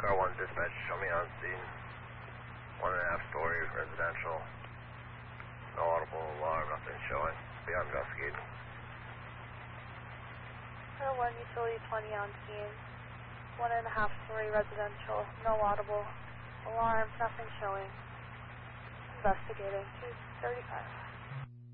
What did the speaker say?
Car 1 dispatch, show me on scene. 1.5-story residential. No audible alarm, nothing showing. Beyond investigating. Car 1 utility 20 on scene. 1.5-story residential. No audible alarm, nothing showing. Investigating. 235.